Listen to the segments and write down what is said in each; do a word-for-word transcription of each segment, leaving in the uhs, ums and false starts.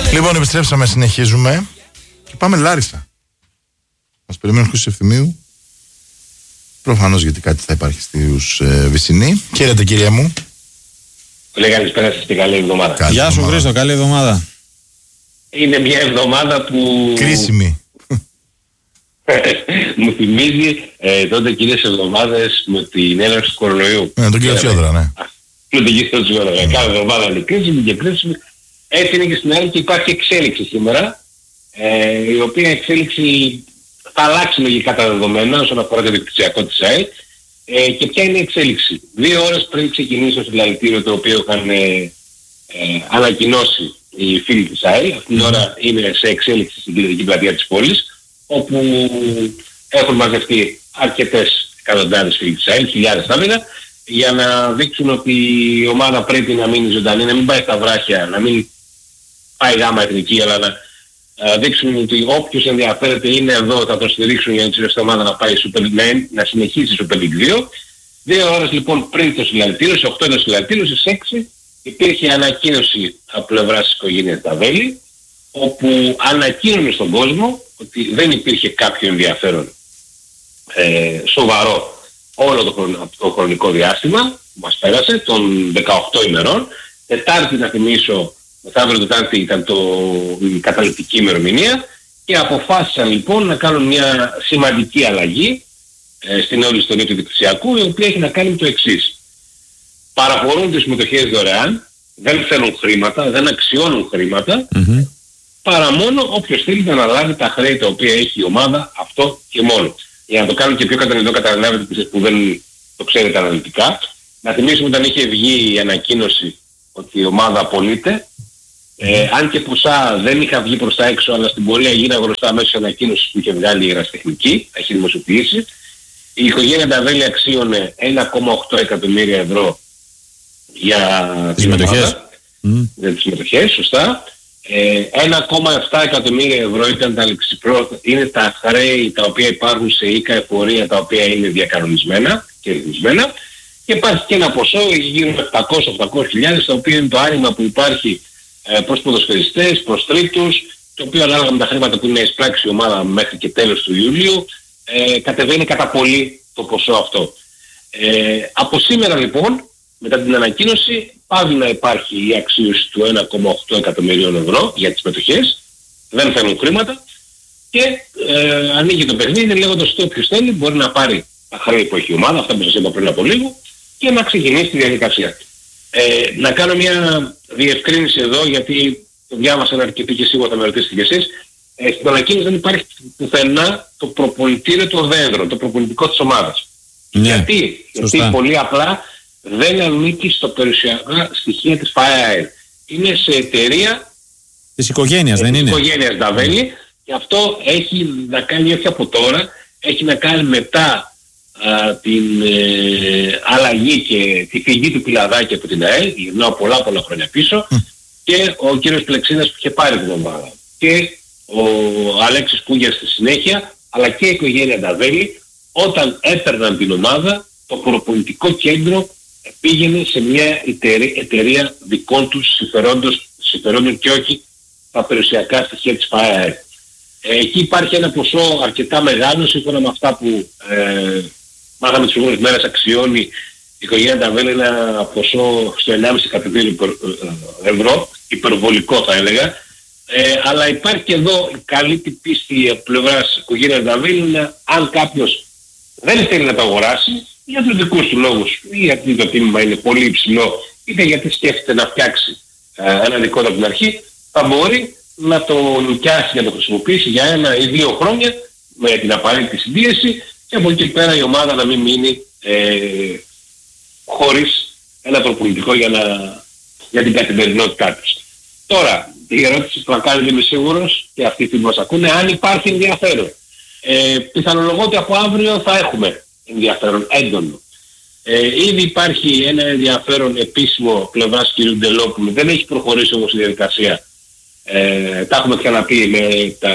Λοιπόν, επιστρέψαμε, συνεχίζουμε και πάμε Λάρισα. Μας περιμένουν στους Ευθυμίου. Προφανώς γιατί κάτι θα υπάρχει στους ε, Βυσσινή. Χαίρετε, κυρία μου. Πολύ καλησπέρα σας και καλή εβδομάδα. Καλή Γεια σου Χρήστο, καλή εβδομάδα. Είναι μια εβδομάδα που... κρίσιμη. Μου θυμίζει ε, τότε κυρίες εβδομάδες με την έναρξη του κορονοϊού. Ναι, τον κύριο Τσιόδρα, ναι. Με τον κύριο Τσιόδρα. Κάθε εβδομάδα είναι κρίσιμη και κρίσιμη. Έτσι είναι και στην άλλη και υπάρχει εξέλιξη σήμερα, ε, η οποία εξέλιξη θα αλλάξει λογικά τα δεδομένα όσον αφορά το δικτυακό της ΑΕΛ. Ε, και ποια είναι η εξέλιξη. Δύο ώρες πριν ξεκινήσει το συλλαλητήριο το οποίο είχαν ε, ε, ανακοινώσει οι φίλοι της ΑΕΛ, αυτή την ώρα είναι σε εξέλιξη στην κεντρική πλατεία της πόλης, όπου έχουν μαζευτεί αρκετές εκατοντάδες φίλοι της ΑΕΛ, χιλιάδες θα έλεγα, για να δείξουν ότι η ομάδα πρέπει να μείνει ζωντανή, να μην πάει στα βράχια, να μην πάει γάμα εθνική, αλλά να uh, δείξουν ότι όποιος ενδιαφέρεται είναι εδώ, θα το στηρίξουν για να τη ομάδα να πάει Super League, να συνεχίσει Super League δύο. Δύο ώρες λοιπόν πριν το συλλαλητήριο, στις οκτώ το συλλαλητήριο, στις έξι υπήρχε ανακοίνωση από πλευράς της οικογένειας Νταβέλη, όπου ανακοίνωνε στον κόσμο ότι δεν υπήρχε κάποιο ενδιαφέρον ε, σοβαρό όλο το, χρονο, το χρονικό διάστημα που μας πέρασε, των δεκαοκτώ ημερών. Τετάρτη, να θυμίσω, μεθαύριο Τετάρτη ήταν το, η καταληκτική ημερομηνία και αποφάσισαν λοιπόν να κάνουν μια σημαντική αλλαγή ε, στην όλη ιστορία του δικτυακού, η οποία έχει να κάνει με το εξής. Παραχωρούν τις συμμετοχές δωρεάν, δεν θέλουν χρήματα, δεν αξιώνουν χρήματα, mm-hmm. παρά μόνο όποιος θέλει να αναλάβει τα χρέη τα οποία έχει η ομάδα, αυτό και μόνο. Για να το κάνουμε και πιο κατανοητό, καταλαβαίνετε που δεν το ξέρετε αναλυτικά. Να θυμίσουμε όταν είχε βγει η ανακοίνωση ότι η ομάδα απολύται, ε, αν και ποσά δεν είχα βγει προς τα έξω, αλλά στην πορεία γίνα γνωστά μέσω ανακοίνωσης που είχε βγάλει η Ερασιτεχνική, έχει δημοσιοποιήσει. Η οικογένεια Νταβέλη αξίωνε ένα κόμμα οκτώ εκατομμύρια ευρώ για τις συμμετοχές. Mm. Για τις συμμετοχές, σωστά. Ε, ένα κόμμα επτά εκατομμύρια ευρώ ήταν τα λεξιπρό, είναι τα χρέη τα οποία υπάρχουν σε οίκα εφορία, τα οποία είναι διακανονισμένα και ρυθμισμένα, και υπάρχει και ένα ποσό γύρω με επτακόσιες με οχτακόσιες χιλιάδες, το οποίο είναι το άνοιγμα που υπάρχει ε, προς ποδοσφαιριστές, προς τρίτους, το οποίο ανάλογα με τα χρήματα που είναι εισπράξει η ομάδα μέχρι και τέλος του Ιουλίου, ε, κατεβαίνει κατά πολύ το ποσό αυτό. Ε, από σήμερα λοιπόν, μετά την ανακοίνωση, πάβει να υπάρχει η αξίωση του ένα κόμμα οκτώ εκατομμυρίων ευρώ για τις μετοχές, δεν θέλουν χρήματα και ε, ανοίγει το παιχνίδι λέγοντας ότι όποιος θέλει μπορεί να πάρει τα χρέη που έχει η ομάδα, αυτά που σας είπα πριν από λίγο, και να ξεκινήσει τη διαδικασία. Ε, να κάνω μια διευκρίνηση εδώ, γιατί το διάβασαν αρκετοί και σίγουρα θα με ρωτήσετε κι εσείς. Ε, στην ανακοίνωση δεν υπάρχει πουθενά το προπονητήριο των δέντρων, το προπονητικό της ομάδας. Ναι, γιατί, γιατί πολύ απλά δεν ανήκει στο περιουσιακά στοιχεία της ΦΑΕΑΕΛ. Είναι σε εταιρεία της οικογένειας, δεν είναι? Της οικογένειας Νταβέλη, και αυτό έχει να κάνει όχι από τώρα, έχει να κάνει μετά α, την ε, αλλαγή και τη φυγή του Πιλαδάκη από την ΑΕΛ, γυρνάω πολλά πολλά χρόνια πίσω, mm. και ο κύριος Πλεξίδας που είχε πάρει την ομάδα. Και ο Αλέξης Κούγιας στη συνέχεια, αλλά και η οικογένεια Νταβέλη, όταν έπαιρναν την ομάδα, το προπονητικό κέντρο πήγαινε σε μια εταιρεία, εταιρεία δικών τους συμφερόντων και όχι τα περιουσιακά στοιχεία της ΦΑΕΑΕΛ. Εκεί υπάρχει ένα ποσό αρκετά μεγάλο, σύμφωνα με αυτά που ε, μάθαμε τις προηγούμενες μέρες, αξιώνει η οικογένεια Νταβέλη ένα ποσό στο ενάμιση εκατομμύριο ευρώ, υπερβολικό θα έλεγα, ε, αλλά υπάρχει και εδώ καλή την πίστη από πλευράς οικογένειας Νταβέλη, αν κάποιος δεν θέλει να το αγοράσει, για τους δικούς του λόγους, ή γιατί το τίμημα είναι πολύ υψηλό, είτε γιατί σκέφτεται να φτιάξει ε, ένα δικό του από την αρχή, θα μπορεί να το νοικιάσει για να το χρησιμοποιήσει για ένα ή δύο χρόνια με την απαραίτητη συντήρηση, και από εκεί πέρα η ομάδα να μην μείνει ε, χωρίς ένα προπονητικό για, να, για την καθημερινότητά της. Τώρα, η ερώτηση που θα κάνει, δεν είμαι σίγουρος, και αυτοί που μας ακούνε, αν υπάρχει ενδιαφέρον. Ε, πιθανολογώ ότι από αύριο θα έχουμε ενδιαφέρον έντονο. Ε, ήδη υπάρχει ένα ενδιαφέρον επίσημο πλευράς κ. Ντελόπουλου, δεν έχει προχωρήσει όμως η διαδικασία. Ε, τα έχουμε ξαναπεί με, τα,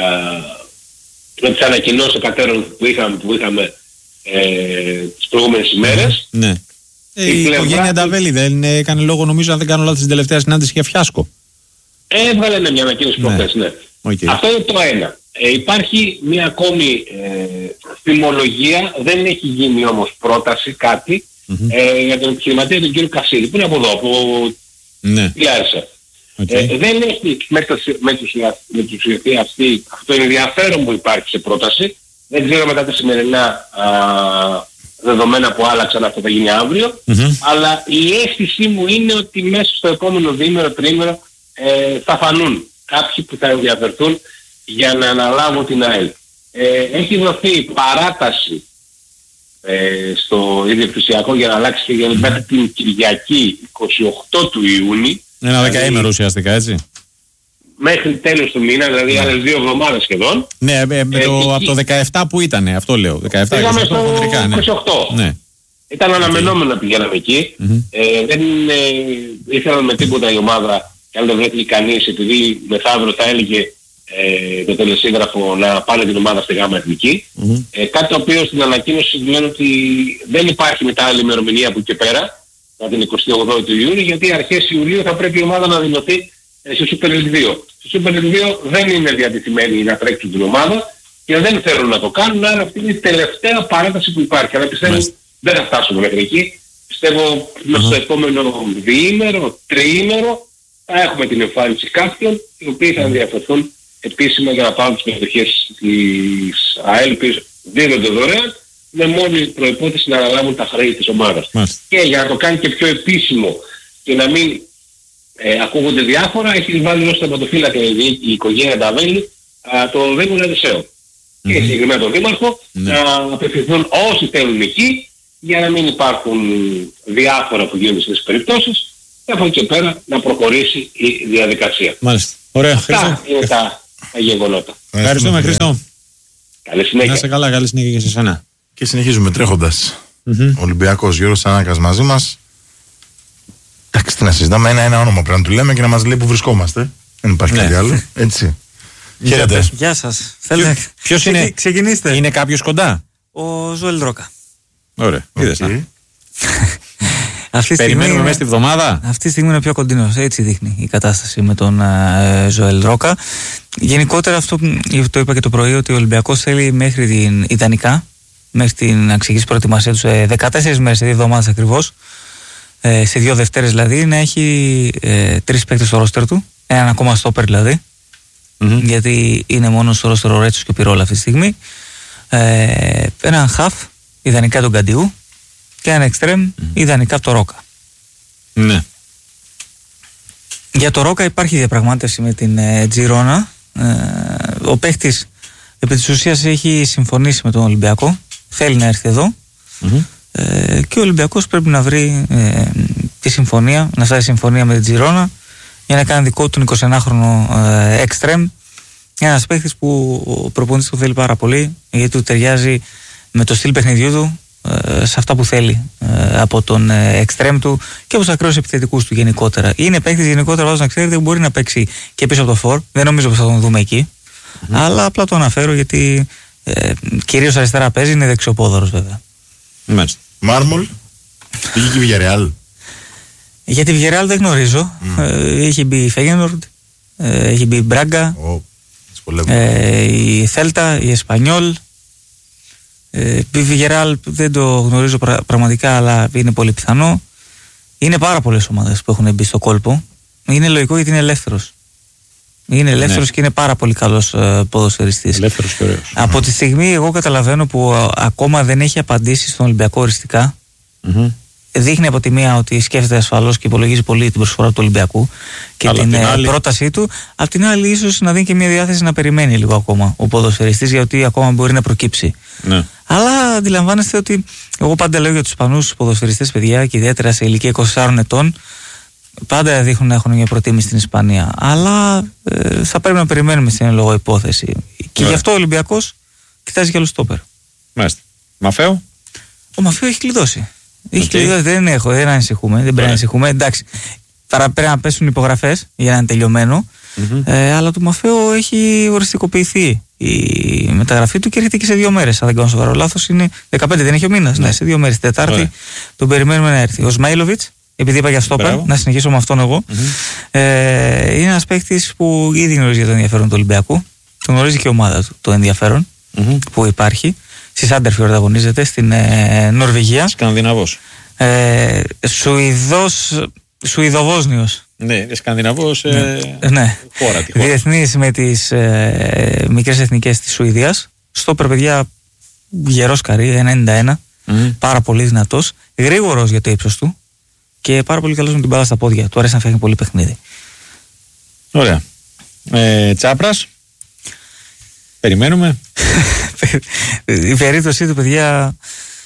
με τις ανακοινώσεις κατέρων που είχαμε, που είχαμε ε, τις προηγούμενες ημέρες. Ναι. Ε, η, η οικογένεια Νταβέλη δεν έκανε λόγο, νομίζω, αν δεν κάνω λάθος, στην τελευταία συνάντηση για φιάσκο. Έβγαλε ναι, μια ανακοίνωση Ναι. προχθές, ναι. Okay. Αυτό είναι το ένα. Ε, υπάρχει μια ακόμη ε, θυμολογία, δεν έχει γίνει όμως πρόταση κάτι Mm-hmm. ε, για τον επιχειρηματία τον κύριο Κασίλη, που είναι από εδώ, από Ναι. τη Λάρισα. Okay. Ε, δεν έχει μετουσιαστεί αυτή, αυτό είναι ενδιαφέρον που υπάρχει σε πρόταση. Δεν ξέρω μετά τα σημερινά α, δεδομένα που άλλαξαν, αυτό θα γίνει αύριο. Mm-hmm. Αλλά η αίσθησή μου είναι ότι μέσα στο επόμενο διήμερο, τρίμερο ε, θα φανούν κάποιοι που θα ενδιαφερθούν για να αναλάβουν την ΑΕΛ. Ε, έχει δοθεί παράταση ε, στο ιδιοκτησιακό για να αλλάξει και για μέχρι την Κυριακή εικοστή όγδοη του Ιούνιου. Ένα δεκαήμερο ουσιαστικά, έτσι. Μέχρι τέλος του μήνα, δηλαδή άλλες δύο εβδομάδες σχεδόν. Ναι, με, με ε, το, εκεί, από το δεκαεπτά που ήτανε, αυτό λέω. δεκαεπτά πήγαμε είκοσι οκτώ, στο χοντρικά, ναι. είκοσι οκτώ. Ναι. Ήταν αναμενόμενο να πηγαίναμε εκεί. Mm-hmm. Ε, δεν ε, ήθελα με τίποτα η ομάδα, και αν δεν βρέθηκε κανείς, επειδή μεθαύριο θα έλεγε ε, το τελεσίγραφο να πάνε την ομάδα στη ΓΑΜΑ Εθνική. Mm-hmm. Ε, κάτι το οποίο στην ανακοίνωση λένε ότι δεν υπάρχει μετά άλλη ημερομηνία από εκεί πέρα, από την εικοστή όγδοη του Ιούνιου, γιατί αρχές Ιουλίου θα πρέπει η ομάδα να δηλωθεί ε, στη Super League δύο. Στη Super League δύο δεν είναι διατεθειμένοι να τρέξουν την ομάδα και δεν θέλουν να το κάνουν, άρα αυτή είναι η τελευταία παράταση που υπάρχει. Αλλά πιστεύω Μάλιστα. δεν θα φτάσουμε μέχρι εκεί. Πιστεύω uh-huh. στο επόμενο διήμερο, τριήμερο θα έχουμε την εμφάνιση κάποιων οι οποίοι θα ενδιαφερθούν επίσημα για να πάρουν τις μετοχές της ΑΕΛ που δίνονται δωρεάν με μόνη προϋπόθεση να αναλάβουν τα χρέη της ομάδας. Μάλιστα. Και για να το κάνει και πιο επίσημο και να μην ε, ακούγονται διάφορα, έχει βάλει ως θεματοφύλακα η, η οικογένεια Νταβέλη το Δήμο Λαδισέο. Mm-hmm. Και συγκεκριμένα τον Δήμαρχο mm-hmm. να απευθυνθούν όσοι θέλουν εκεί για να μην υπάρχουν διάφορα που γίνονται στις περιπτώσεις και από εκεί και πέρα να προχωρήσει η διαδικασία. Μάλιστα. Ωραία. Αυτά είναι τα, τα γεγονότα. Ευχαριστούμε, Χρήστο. Καλή συνέχεια. Να είσαι καλά, καλή συνέχεια και σε εσένα. Και συνεχίζουμε τρέχοντας. Mm-hmm. Ολυμπιακός Γιώργος Σανάκας μαζί μας. Εντάξει, τι να συζητάμε, ένα-ένα όνομα πρέπει να του λέμε και να μας λέει που βρισκόμαστε. Δεν υπάρχει κάτι άλλο. Έτσι. Χαίρετε. Γεια σας. Θέλετε... Ποιος είναι? Ξεκινήστε. Είναι κάποιος κοντά? Ο Ζωέλ Ρόκα. Ωραία. Είδες, Okay. Αυτή περιμένουμε στιγμή, μέσα στη βδομάδα. Αυτή τη στιγμή είναι πιο κοντινός. Έτσι δείχνει η κατάσταση με τον uh, Ζωέλ Ρόκα. Γενικότερα αυτό το είπα και το πρωί, ότι ο Ολυμπιακός θέλει μέχρι την ιδανικά, μέχρι την αξιακή προετοιμασία του σε δεκατέσσερις μέρες, σε δύο εβδομάδες ακριβώς, ε, σε δύο Δευτέρες δηλαδή, να έχει ε, τρεις παίκτες στο ρόστερ του, έναν ακόμα στόπερ δηλαδή, mm-hmm. γιατί είναι μόνο στο ρόστερ ο Ρέτσος και ο Πυρόλα αυτή τη στιγμή, ε, έναν χαφ, ιδανικά τον Καντιού, και ένα εξτρέμ, mm-hmm. ιδανικά από το Ρόκα. Ναι. Για το Ρόκα υπάρχει διαπραγμάτευση με την ε, Τζιρόνα. Ε, ο παίχτης επί της ουσίας έχει συμφωνήσει με τον Ολυμπιακό, θέλει να έρθει εδώ, mm-hmm. ε, και ο Ολυμπιακός πρέπει να βρει ε, τη συμφωνία, να φτάσει συμφωνία με την Τζιρόνα για να κάνει δικό του εικοσιενάχρονο ε, εξτρέμ, ένας παίχτης που ο προπονητής του θέλει πάρα πολύ, γιατί του ταιριάζει με το στυλ παιχνιδιού του, σε αυτά που θέλει ε, από τον ε, εξτρέμ του και από τους ακραίους επιθετικούς του γενικότερα. Είναι παίκτης γενικότερα, βάζω να ξέρετε, που μπορεί να παίξει και πίσω από το φορ. Δεν νομίζω πως θα τον δούμε εκεί. Mm-hmm. Αλλά απλά το αναφέρω γιατί ε, κυρίως αριστερά παίζει, είναι δεξιοπόδωρος βέβαια. Μάλιστα. Μάρμολ, πήγε και η Villarreal. Για τη Villarreal δεν γνωρίζω. Mm. Ε, έχει μπει η Φέγενορντ, ε, έχει μπει η Μπράγκα, oh, ε, η Θέλτα, η Εσπανιόλ. Η Villarreal δεν το γνωρίζω πρα, πραγματικά, αλλά είναι πολύ πιθανό. Είναι πάρα πολλές ομάδες που έχουν μπει στο κόλπο. Είναι λογικό γιατί είναι ελεύθερος. Είναι ελεύθερος, ναι. Και είναι πάρα πολύ καλός uh, ποδοσφαιριστής. Ελεύθερος και ωραίος. Από τη στιγμή εγώ καταλαβαίνω που uh, ακόμα δεν έχει απαντήσει στον Ολυμπιακό οριστικά. Mm-hmm. Δείχνει από τη μία ότι σκέφτεται ασφαλώς και υπολογίζει πολύ την προσφορά του Ολυμπιακού και αλλά την, την άλλη... πρότασή του. Απ' την άλλη, ίσως να δίνει και μια διάθεση να περιμένει λίγο ακόμα ο ποδοσφαιριστής, γιατί ακόμα μπορεί να προκύψει. Ναι. Αλλά αντιλαμβάνεστε ότι εγώ πάντα λέω για τους Ισπανούς ποδοσφαιριστές, παιδιά, και ιδιαίτερα σε ηλικία είκοσι τεσσάρων ετών, πάντα δείχνουν να έχουν μια προτίμηση στην Ισπανία. Αλλά ε, θα πρέπει να περιμένουμε στην λόγω υπόθεση. Και yeah. γι' αυτό ο Ολυμπιακός κοιτάζει για άλλους στόπερ. Μάλιστα. Μαφέο. Ο Μαφέο έχει κλειδώσει. Έχει okay. κλειδώσει, δεν έχω, δεν ανησυχούμε. Δεν πρέπει να ανησυχούμε. Εντάξει, τώρα πρέπει να πέσουν υπογραφές για να είναι τελειωμένο. Mm-hmm. Ε, αλλά το Μαφέο έχει οριστικοποιηθεί η μεταγραφή του και έρχεται και σε δύο μέρες. Αν δεν κάνω σοβαρό λάθος, είναι δεκαπέντε, δεν έχει ο μήνας. Ναι, ναι σε δύο μέρες. Τετάρτη yeah. τον περιμένουμε να έρθει. Ο Σμάιλοβιτς επειδή είπα για στόπερ, να συνεχίσω με αυτόν εγώ. Mm-hmm. Ε, είναι ένας παίκτης που ήδη γνωρίζει για το ενδιαφέρον του Ολυμπιακού. Το γνωρίζει και η ομάδα του το ενδιαφέρον mm-hmm. που υπάρχει. Στη Σάντερφιορντ αγωνίζεται στην ε, Νορβηγία. Σκανδιναβός. Ε, Σουηδός, Σουηδοβόσνιος. Ναι, Σκανδιναβός. Ε, ναι. ναι. Χώρα, τη χώρα. Διεθνής με τις ε, μικρές εθνικές της Σουηδίας. Στόπερ, παιδιά, γερός καρύ, ενενήντα ένα. Mm. Πάρα πολύ δυνατός. Γρήγορος για το ύψος του. Και πάρα πολύ καλός με την μπάλα στα πόδια. Του αρέσει να φτιάχνει πολύ παιχνίδι. Ωραία. Ε, Τσάπρας. Περιμένουμε. Η περίπτωσή του, παιδιά.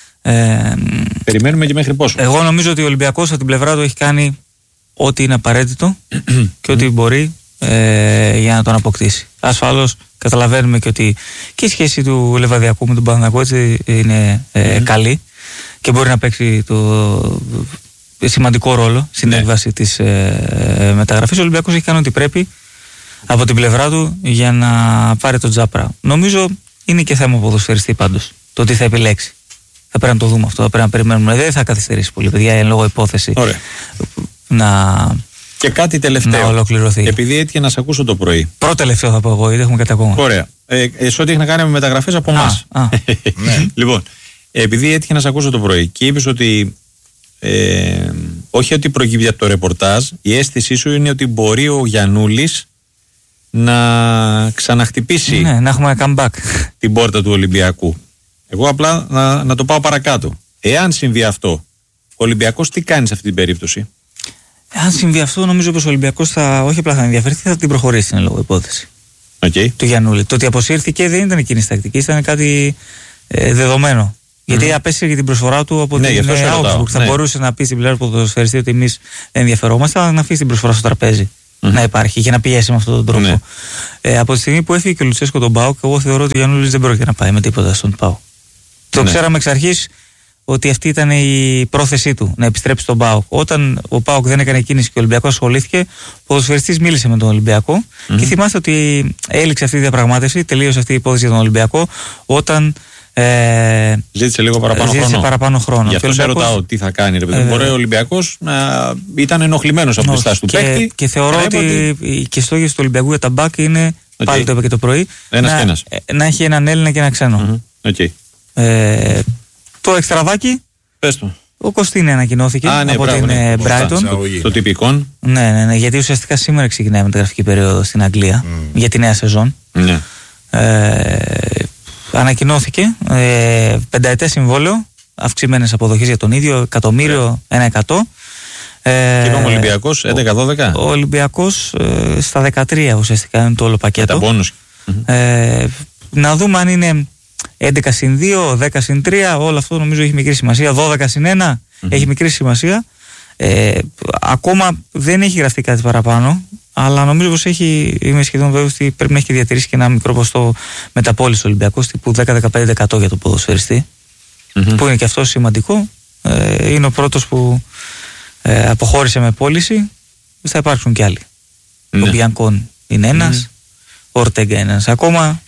Ε, Περιμένουμε και μέχρι πόσο. Εγώ νομίζω ότι ο Ολυμπιακός από την πλευρά του έχει κάνει ό,τι είναι απαραίτητο και ό,τι μπορεί ε, για να τον αποκτήσει. Ασφαλώς καταλαβαίνουμε και ότι και η σχέση του Λεβαδιακού με τον Παναθηναϊκό έτσι είναι ε, mm. καλή και μπορεί να παίξει το σημαντικό ρόλο στην ναι. έκβαση της ε, μεταγραφής. Ο Ολυμπιακός έχει κάνει ό,τι πρέπει από την πλευρά του για να πάρει τον Τζάπρα. Νομίζω είναι και θέμα ποδοσφαιριστή πάντως το τι θα επιλέξει. Θα πρέπει να το δούμε αυτό, θα πρέπει να περιμένουμε. Δεν θα καθυστερήσει πολύ, παιδιά, εν λόγω υπόθεση. Ωραία. Να... Και κάτι τελευταίο. Να ολοκληρωθεί. Επειδή έτυχε να σε ακούσω το πρωί. Πρώτο τελευταίο θα πω εγώ, γιατί έχουμε κάτι ακόμα. Ωραία. Ε, σε ό,τι έχει να κάνει με μεταγραφές από εμάς. ναι. Λοιπόν, επειδή έτυχε να σε ακούσω το πρωί και είπες ότι. Ε, όχι ότι προκύπτει από το ρεπορτάζ, η αίσθησή σου είναι ότι μπορεί ο Γιαννούλης να ξαναχτυπήσει. Ναι, να έχουμε ένα comeback. Την πόρτα του Ολυμπιακού. Εγώ απλά να, να το πάω παρακάτω. Εάν συμβεί αυτό, ο Ολυμπιακός τι κάνει σε αυτή την περίπτωση? Αν συμβεί αυτό, νομίζω πως ο Ολυμπιακός θα όχι απλά θα ενδιαφερθεί, θα την προχωρήσει στην λόγω υπόθεση. Okay. Του Γιαννούλη. Το ότι αποσύρθηκε δεν ήταν εκείνη τακτική, ήταν κάτι ε, δεδομένο. Γιατί mm. απέσυρε και την προσφορά του από ναι, την Augsburg. Θα ναι. μπορούσε να πει στην πλευρά του ποδοσφαιριστή ότι εμείς ενδιαφερόμαστε, αλλά να αφήσει την προσφορά στο τραπέζι mm. να υπάρχει και να πιέσει με αυτόν τον τρόπο. Ναι. Ε, από τη στιγμή που έφυγε και ο Λουτσέσκο τον ΠΑΟΚ, εγώ θεωρώ ότι ο Γιαννούλης δεν πρόκειται να πάει με τίποτα στον ΠΑΟΚ. Το ναι. ξέραμε εξ αρχής ότι αυτή ήταν η πρόθεσή του, να επιστρέψει στον ΠΑΟΚ. Όταν ο ΠΑΟΚ δεν έκανε κίνηση και ο Ολυμπιακός ασχολήθηκε, ο ποδοσφαιριστής μίλησε με τον Ολυμπιακό mm-hmm. και θυμάστε ότι έληξε αυτή η διαπραγμάτευση, τελείωσε αυτή η υπόθεση για τον Ολυμπιακό, όταν. Ε, ζήτησε λίγο παραπάνω ζήτησε χρόνο. παραπάνω χρόνο. Γι' αυτό σε ρωτάω τι θα κάνει. Ρε, ε, μπορεί ο Ολυμπιακός να ήταν ενοχλημένος από τη στάση του και, παίκτη. Και θεωρώ ότι οι και στόχοι του Ολυμπιακού για τα μπακ είναι, okay. πάλι το είπα και το πρωί, ένας να, ένας. να έχει έναν Έλληνα και ένα ξένο. Mm-hmm. Okay. Ε, το εξτραδάκι. Πες το. Ο Κωστίνη ανακοινώθηκε Α, ναι, από μπράβο, την ναι. Brighton. Το, το τυπικό. Ναι, ναι, ναι, γιατί ουσιαστικά σήμερα ξεκινάει η μεταγραφική περίοδο στην Αγγλία mm. για τη νέα σεζόν. Ναι. Ε, ανακοινώθηκε ε, πενταετές συμβόλαιο, αυξημένες αποδοχές για τον ίδιο, εκατομμύριο, ένα εκατό. Ε, και είπαμε Ολυμπιακός έντεκα δώδεκα. Ο Ολυμπιακός ε, στα δεκατρία ουσιαστικά είναι το όλο πακέτο. Με τα μπόνους. Ε, να δούμε αν είναι έντεκα συν δύο, δέκα συν τρία, όλο αυτό νομίζω έχει μικρή σημασία. δώδεκα συν ένα mm-hmm. έχει μικρή σημασία. Ε, ακόμα δεν έχει γραφτεί κάτι παραπάνω, αλλά νομίζω πως έχει, είμαι σχεδόν βέβαιος ότι πρέπει να έχει διατηρήσει και ένα μικρό ποστό μεταπώληση του Ολυμπιακού, τύπου δέκα με δεκαπέντε τοις εκατό για το ποδοσφαιριστή, mm-hmm. που είναι και αυτό σημαντικό. Ε, είναι ο πρώτος που ε, αποχώρησε με πώληση. Θα υπάρξουν και άλλοι. Mm-hmm. Ο Μπιανκόν είναι ένας, mm-hmm. ο Ορτέγκα είναι ένας ακόμα.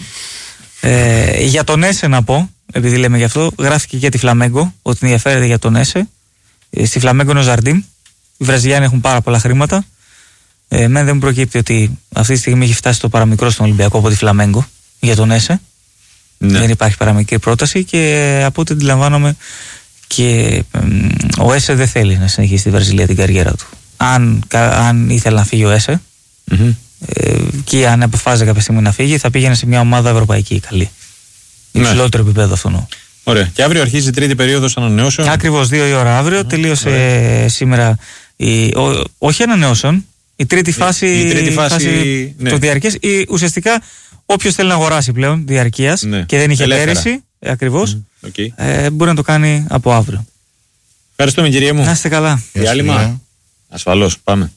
Ε, για τον Έσε να πω, επειδή λέμε γι' αυτό, γράφτηκε για τη Φλαμέγκο ότι ενδιαφέρεται για τον Έσε. Ε, στη Φλαμέγκο είναι ο Ζαρντίμ. Οι Βραζιλιάνοι έχουν πάρα πολλά χρήματα. Ε, Εμένα δεν μου προκύπτει ότι αυτή τη στιγμή έχει φτάσει το παραμικρό στον Ολυμπιακό από τη Φλαμέγκο για τον Έσε. Ναι. Δεν υπάρχει παραμικρή πρόταση και από ό,τι αντιλαμβάνομαι και ε, ο Έσε δεν θέλει να συνεχίσει στη Βραζιλία την καριέρα του. Αν, αν ήθελε να φύγει ο Έσε. Mm-hmm. Και αν αποφάσιζε κάποια στιγμή να φύγει, θα πήγαινε σε μια ομάδα ευρωπαϊκή καλή. Ναι. Υψηλότερο επίπεδο αυτόν. Ωραία. Και αύριο αρχίζει η τρίτη περίοδος ανανεώσεων. Ακριβώς, δύο η ώρα αύριο. Mm. Τελείωσε Ωραία. σήμερα. Η, ο, όχι ανανεώσεων. Η τρίτη φάση, η τρίτη φάση, φάση ναι. το διαρκές. Ή, ουσιαστικά, όποιος θέλει να αγοράσει πλέον διαρκείας ναι. και δεν είχε πέρυσι, ακριβώς, mm. okay. ε, μπορεί να το κάνει από αύριο. Ευχαριστούμε, κύριε μου. Να είστε καλά. Διάλειμμα. Ασφαλώς. Πάμε.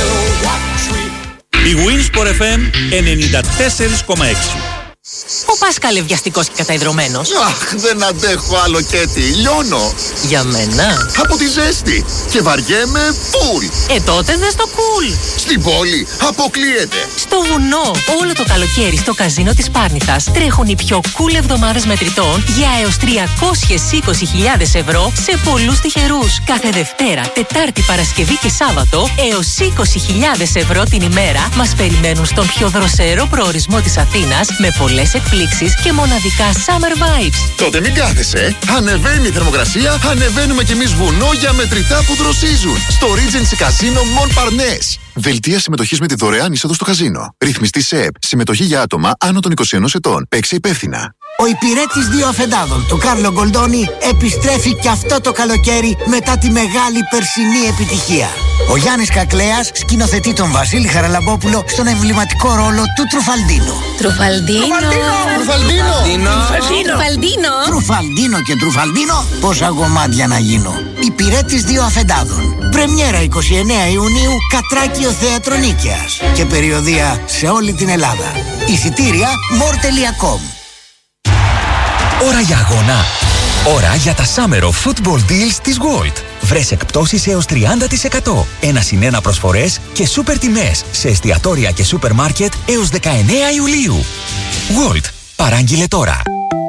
Η Winsport εφ εμ ενενήντα τέσσερα κόμμα έξι. Ο δάσκαλε βιαστικός και καταϊδρωμένος? Αχ, δεν αντέχω άλλο Κέτι, λιώνω. Για μένα? Από τη ζέστη. Και βαριέμαι φουλ. Ε, τότε δες το cool. Στην πόλη αποκλείεται. Στο βουνό, όλο το καλοκαίρι στο καζίνο της Πάρνηθας τρέχουν οι πιο cool εβδομάδες μετρητών για έως τριακόσιες είκοσι χιλιάδες ευρώ σε πολλούς τυχερούς. Κάθε Δευτέρα, Τετάρτη, Παρασκευή και Σάββατο έως είκοσι χιλιάδες ευρώ την ημέρα μας περιμένουν στον πιο δροσερό προορισμό της Αθήνας με πολλές εκπλήξεις και μοναδικά summer vibes. Τότε μην κάθεσαι. Ανεβαίνει η θερμοκρασία, ανεβαίνουμε κι εμείς βουνό για μετρητά που δροσίζουν. Στο Regency Casino Montparnasse. Δελτία συμμετοχής με τη δωρεάν είσοδο στο καζίνο. Ρυθμιστή ΣΕΕΠ. Συμμετοχή για άτομα άνω των είκοσι ενός ετών. Παίξε υπεύθυνα. Ο υπηρέτης δύο αφεντάδων του Κάρλο Γκολντόνι επιστρέφει και αυτό το καλοκαίρι μετά τη μεγάλη περσινή επιτυχία. Ο Γιάννης Κακλέας σκηνοθετεί τον Βασίλη Χαραλαμπόπουλο στον εμβληματικό ρόλο του Τρουφαλντίνο. Τρουφαλντίνο. Τρουφαλντίνο. Τρουφαλντίνο. Τρουφαλντίνο και Τρουφαλντίνο. Πόσα γομάτια να γίνω. Υπηρέτης δύο αφεντάδων. Πρεμιέρα εικοστή ενάτη Ιουνίου, Κατράκιο Θέατρο Νίκαιας. Και περιοδεία σε όλη την Ελλάδα. Εισιτήρια μορ τελεία κομ. Ώρα για αγώνα. Ώρα για τα Summer of Football Deals της Gold. Βρες εκπτώσεις έως τριάντα τοις εκατό. Ένα συν ένα προσφορές και σούπερ τιμές σε εστιατόρια και σούπερ μάρκετ έως δεκαεννέα Ιουλίου. Gold. Παράγγειλε τώρα.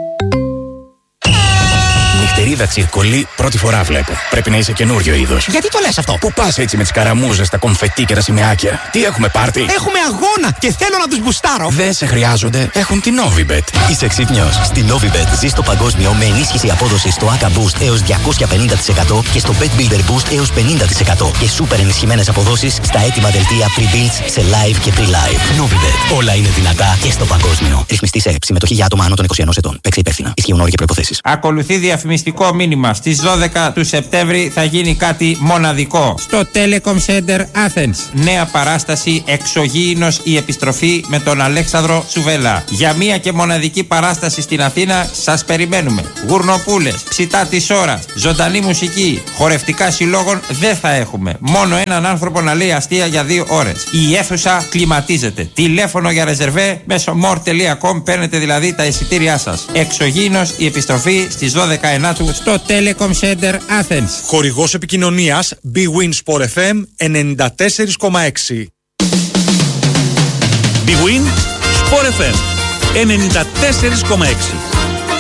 Νυχτερίδα τσιρκολί, πρώτη φορά βλέπω. Πρέπει να είσαι καινούριο είδος. Γιατί το λες αυτό? Πού πας έτσι με τις καραμούζες, τα κομφετί και τα σημαίακια? Τι έχουμε πάρτι? Έχουμε αγώνα και θέλω να τους μπουστάρω. Δεν σε χρειάζονται. Έχουν την Novibet. Είσαι ξύπνιος. Στη Novibet ζεις το παγκόσμιο με ενίσχυση απόδοσης στο έι έι κέι Boost έως διακόσια πενήντα τοις εκατό και στο Bet Builder Boost έως πενήντα τοις εκατό και σούπερ ενισχυμένες αποδόσεις στα έτοιμα δελτία pre-builds σε live και pre-live. Novibet. Όλα είναι δυνατά και στο παγκόσμιο. Ρυθμιστή ΣΕΕΠ. Συμμετοχή για άτομα άνω των είκοσι ενός ετών. Παίξε υπεύθυνα. Ισχύουν όροι και προϋποθέσεις. Ακολουθεί διαφημιστικό μήνυμα. Στις δώδεκα του Σεπτέμβρη θα γίνει κάτι μοναδικό στο Telecom Center Athens. Νέα παράσταση Εξωγήινος η επιστροφή με τον Αλέξανδρο Σουβέλα. Για μία και μοναδική παράσταση στην Αθήνα σας περιμένουμε. Γουρνοπούλες, ψητά της ώρας, ζωντανή μουσική, χορευτικά συλλόγων δεν θα έχουμε. Μόνο έναν άνθρωπο να λέει αστεία για δύο ώρες. Η αίθουσα κλιματίζεται. Τηλέφωνο για ρεζερβέ μέσω μορ τελεία κομ παίρνετε δηλαδή τα εισιτήριά σας. Εξωγήινος η επιστροφή στις δώδεκα Ενάτου στο Telecom Center Athens. Χορηγός επικοινωνίας Bwin Sport εφ εμ ενενήντα τέσσερα κόμμα έξι. Bwin Sport εφ εμ ενενήντα τέσσερα κόμμα έξι.